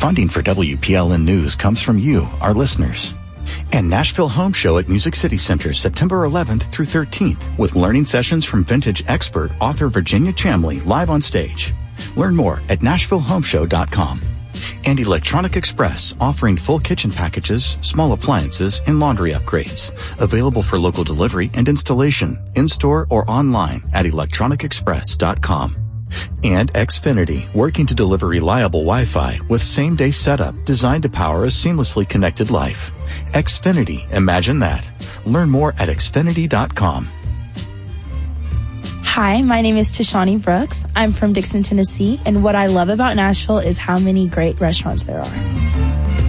Funding for WPLN News comes from you, our listeners. And Nashville Home Show at Music City Center, September 11th through 13th, with learning sessions from vintage expert author Virginia Chamley live on stage. Learn more at NashvilleHomeshow.com. And Electronic Express, offering full kitchen packages, small appliances, and laundry upgrades. Available for local delivery and installation, in-store or online at electronicexpress.com. And Xfinity, working to deliver reliable Wi-Fi with same-day setup designed to power a seamlessly connected life. Xfinity, imagine that. Learn more at Xfinity.com. Hi, my name is Tashani Brooks. I'm from Dixon, Tennessee, and what I love about Nashville is how many great restaurants there are.